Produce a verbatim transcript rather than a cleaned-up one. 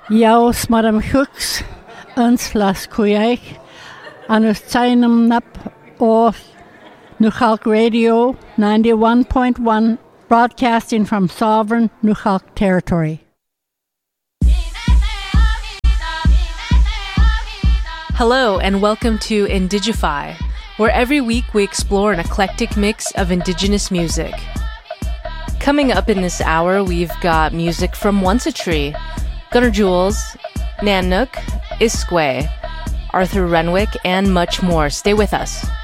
Jaus Madam Hooks, uns las Kuyaik, and us tainum nap or Nuchalk Radio ninety-one point one, broadcasting from sovereign Nuchalk territory. Hello and welcome to Indigify, where every week we explore an eclectic mix of indigenous music. Coming up in this hour, we've got music from Once a Tree, Gunnar Jules, Nanook, Iskway, Arthur Renwick, and much more. Stay with us.